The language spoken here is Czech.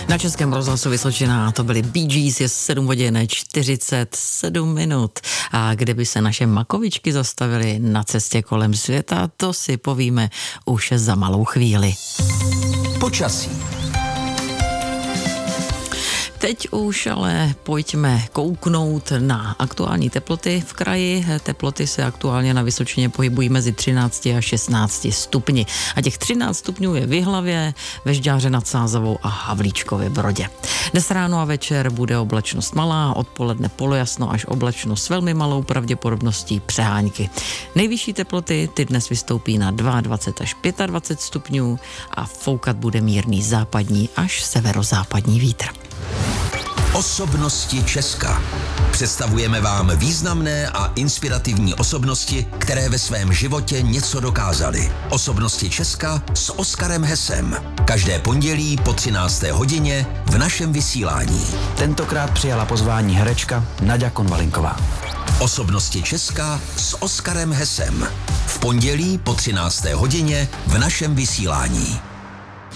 Na Českém rozhlasu Vysočina to byly Bee Gees, je 7 hodin 47 minut. A kde by se naše makovičky zastavily na cestě kolem světa, to si povíme už za malou chvíli. Počasí. Teď už ale pojďme kouknout na aktuální teploty v kraji. Teploty se aktuálně na Vysočině pohybují mezi 13 a 16 stupni. A těch 13 stupňů je v Jihlavě, ve Žďáře nad Sázavou a Havlíčkově Brodě. Dnes ráno a večer bude oblačnost malá, odpoledne polojasno až oblačnost s velmi malou pravděpodobností přehánky. Nejvyšší teploty ty dnes vystoupí na 22 až 25 stupňů a foukat bude mírný západní až severozápadní vítr. Osobnosti Česka. Představujeme vám významné a inspirativní osobnosti, které ve svém životě něco dokázaly. Osobnosti Česka s Oskarem Hesem. Každé pondělí po 13. hodině v našem vysílání. Tentokrát přijala pozvání herečka Naďa Konvalinková. Osobnosti Česka s Oskarem Hesem. V pondělí po 13. hodině v našem vysílání.